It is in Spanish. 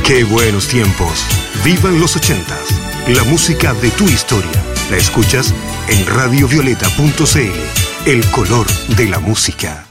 Qué buenos tiempos. Vivan los 80s. La música de tu historia. La escuchas en radiovioleta.cl. El color de la música.